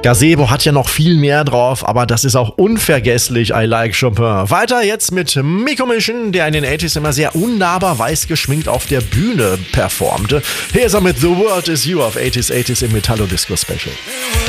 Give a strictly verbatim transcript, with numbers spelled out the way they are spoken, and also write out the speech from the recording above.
Gazebo hat ja noch viel mehr drauf, aber das ist auch unvergesslich. I like Chopin. Weiter jetzt mit Miko Mission, der in den achtziger immer sehr unnahbar weiß geschminkt auf der Bühne performte. Hier ist er mit The World Is You auf achtziger achtziger im Metallo Disco Special.